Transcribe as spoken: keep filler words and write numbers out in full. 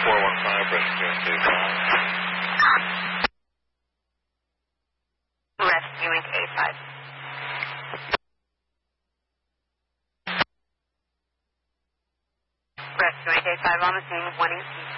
four one five, Rescue Inc eight five. Rescue Inc eight five. Rescue Inc eight five on the scene, wanting